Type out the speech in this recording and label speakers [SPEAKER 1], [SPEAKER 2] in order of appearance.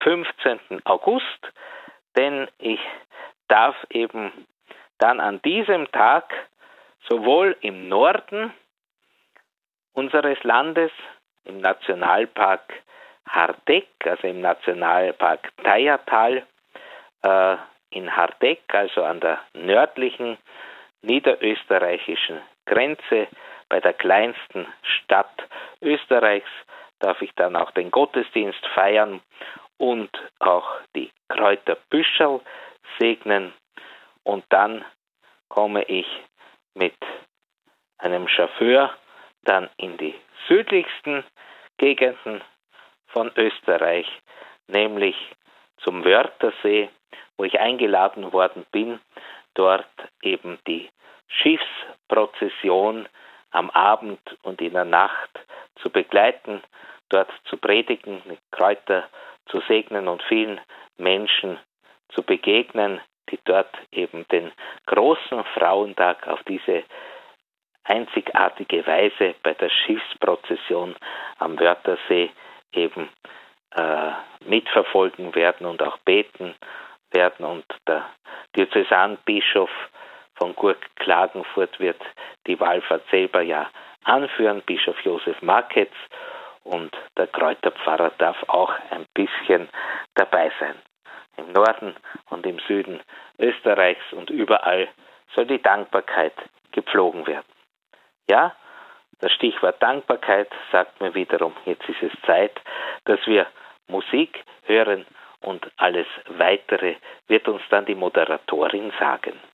[SPEAKER 1] 15. August, denn ich darf eben dann an diesem Tag sowohl im Norden unseres Landes, im Nationalpark Hardegg, also im Nationalpark Thayertal, in Hardegg, also an der nördlichen niederösterreichischen Grenze, bei der kleinsten Stadt Österreichs, darf ich dann auch den Gottesdienst feiern und auch die Kräuterbüscherl segnen. Und dann komme ich mit einem Chauffeur dann in die südlichsten Gegenden von Österreich, nämlich zum Wörthersee, wo ich eingeladen worden bin, dort eben die Schiffsprozession am Abend und in der Nacht zu begleiten, dort zu predigen, mit Kräuter zu segnen und vielen Menschen zu begegnen, die dort eben den großen Frauentag auf diese einzigartige Weise bei der Schiffsprozession am Wörthersee eben mitverfolgen werden und auch beten werden. Und der Diözesanbischof von Gurk-Klagenfurt wird die Wallfahrt selber ja anführen, Bischof Josef Marketz, und der Kräuterpfarrer darf auch ein bisschen dabei sein. Im Norden und im Süden Österreichs und überall soll die Dankbarkeit gepflogen werden. Ja, das Stichwort Dankbarkeit sagt mir wiederum, jetzt ist es Zeit, dass wir Musik hören und alles Weitere wird uns dann die Moderatorin sagen.